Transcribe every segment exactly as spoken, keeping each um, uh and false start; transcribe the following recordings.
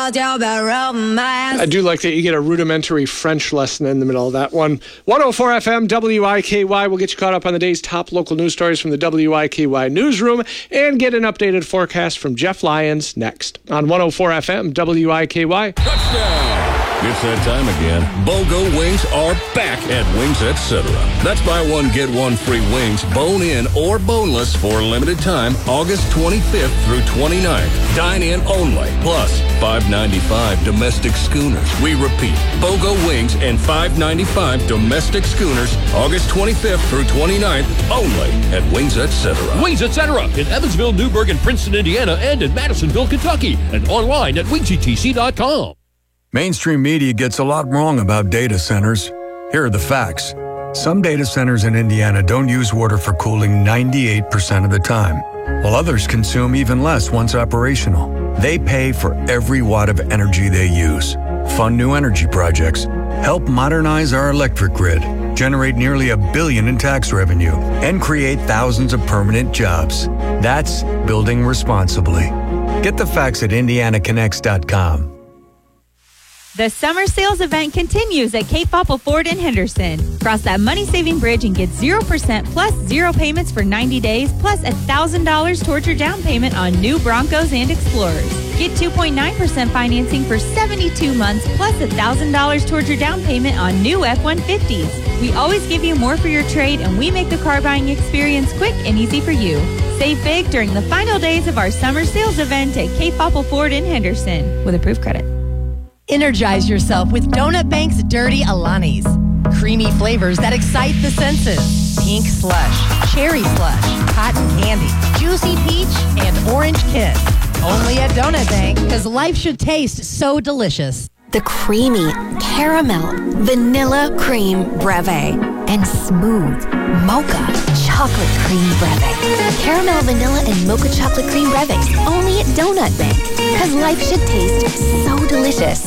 I do like that you get a rudimentary French lesson in the middle of that one. one oh four F M, W I K Y. We'll get you caught up on the day's top local news stories from the W I K Y newsroom and get an updated forecast from Jeff Lyons next on one oh four F M, W I K Y. Touchdown! It's that time again. BOGO wings are back at Wings Etc. That's buy one, get one free wings, bone-in or boneless for a limited time, August twenty-fifth through twenty-ninth. Dine-in only, plus five ninety-five domestic schooners. We repeat, BOGO wings and five ninety-five domestic schooners, August twenty-fifth through twenty-ninth, only at Wings Etc. Wings Etc. in Evansville, Newburgh, and Princeton, Indiana, and in Madisonville, Kentucky, and online at wings e t c dot com. Mainstream media gets a lot wrong about data centers. Here are the facts. Some data centers in Indiana don't use water for cooling ninety-eight percent of the time, while others consume even less once operational. They pay for every watt of energy they use. Fund new energy projects, help modernize our electric grid, generate nearly a billion in tax revenue, and create thousands of permanent jobs. That's building responsibly. Get the facts at indiana connects dot com. The summer sales event continues at Cape Popple Ford in Henderson. Cross that money-saving bridge and get zero percent plus zero payments for ninety days, plus one thousand dollars towards your down payment on new Broncos and Explorers. Get two point nine percent financing for seventy-two months, plus one thousand dollars towards your down payment on new F one fifties. We always give you more for your trade, and we make the car buying experience quick and easy for you. Save big during the final days of our summer sales event at Cape Popple Ford in Henderson with approved credit. Energize yourself with Donut Bank's Dirty Alanis. Creamy flavors that excite the senses. Pink slush, cherry slush, cotton candy, juicy peach, and orange kiss. Only at Donut Bank, because life should taste so delicious. The creamy caramel vanilla cream breve and smooth mocha chocolate cream breve. Caramel, vanilla, and mocha chocolate cream breves. Only at Donut Bank, because life should taste so delicious.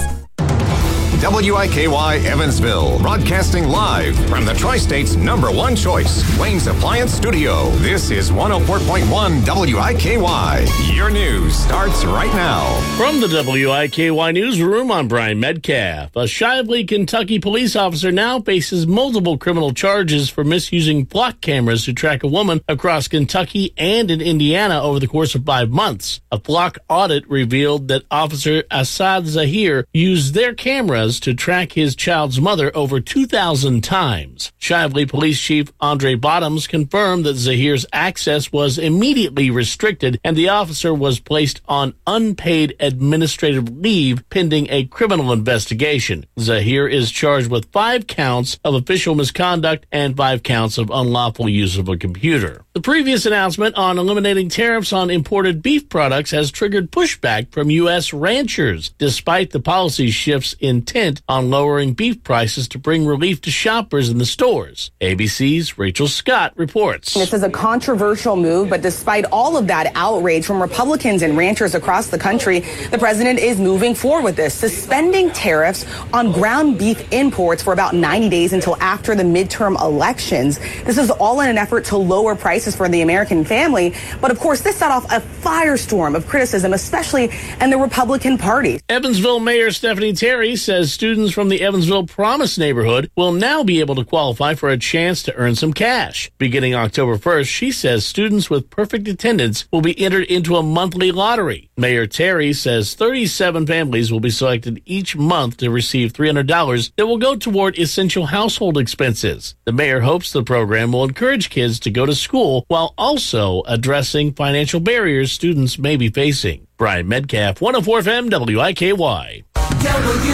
W I K Y Evansville, broadcasting live from the Tri-State's number one choice, Wayne's Appliance Studio. This is one oh four point one W I K Y. Your news starts right now. From the W I K Y newsroom, I'm Brian Metcalf. A Shively, Kentucky police officer now faces multiple criminal charges for misusing block cameras to track a woman across Kentucky and in Indiana over the course of five months. A block audit revealed that Officer Assad Zahir used their cameras to track his child's mother over two thousand times. Shively Police Chief Andre Bottoms confirmed that Zahir's access was immediately restricted and the officer was placed on unpaid administrative leave pending a criminal investigation. Zahir is charged with five counts of official misconduct and five counts of unlawful use of a computer. The previous announcement on eliminating tariffs on imported beef products has triggered pushback from U S ranchers, despite the policy shift's intent on lowering beef prices to bring relief to shoppers in the stores. A B C's Rachel Scott reports. This is a controversial move, but despite all of that outrage from Republicans and ranchers across the country, the president is moving forward with this, suspending tariffs on ground beef imports for about ninety days until after the midterm elections. This is all in an effort to lower prices for the American family. But of course, this set off a firestorm of criticism, especially in the Republican Party. Evansville Mayor Stephanie Terry says students from the Evansville Promise neighborhood will now be able to qualify for a chance to earn some cash. Beginning October first, she says students with perfect attendance will be entered into a monthly lottery. Mayor Terry says thirty-seven families will be selected each month to receive three hundred dollars that will go toward essential household expenses. The mayor hopes the program will encourage kids to go to school while also addressing financial barriers students may be facing. Brian Metcalf, one oh four F M, W I K Y. W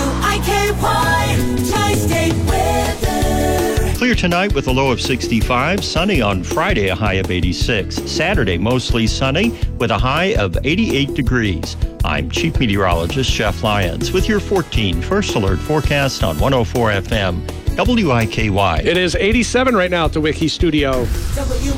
I K Y, Tri-State weather. Clear tonight with a low of sixty-five. Sunny on Friday, a high of eighty-six. Saturday, mostly sunny with a high of eighty-eight degrees. I'm Chief Meteorologist Jeff Lyons with your fourteen First Alert forecast on one oh four F M, W I K Y. It is eighty-seven right now at the Wiki Studio. W